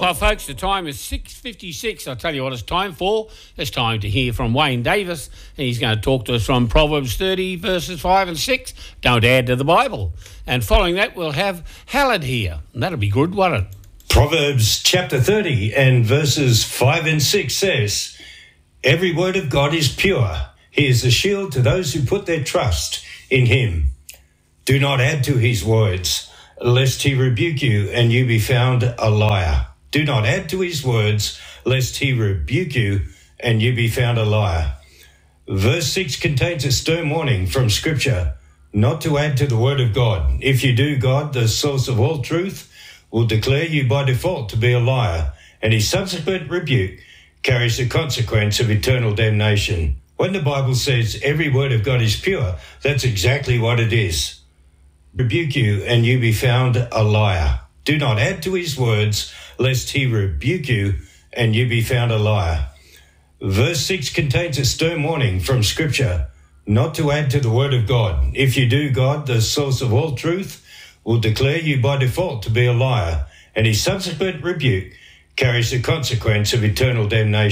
Well, folks, the time is 6:56. I'll tell you what it's time for. It's time to hear from Wayne Davis. He's going to talk to us from Proverbs 30, verses 5 and 6. Don't add to the Bible. And following that, we'll have Hallard here. And that'll be good, won't it? Proverbs chapter 30 and verses 5 and 6 says, "Every word of God is pure. He is a shield to those who put their trust in him. Do not add to his words, lest he rebuke you and you be found a liar." Do not add to his words, lest he rebuke you and you be found a liar. Verse 6 contains a stern warning from Scripture not to add to the word of God. If you do, God, the source of all truth, will declare you by default to be a liar, and his subsequent rebuke carries the consequence of eternal damnation. When the Bible says every word of God is pure, that's exactly what it is. Rebuke you and you be found a liar. Do not add to his words, lest he rebuke you and you be found a liar. Verse 6 contains a stern warning from Scripture not to add to the word of God. If you do, God, the source of all truth, will declare you by default to be a liar, and his subsequent rebuke carries the consequence of eternal damnation.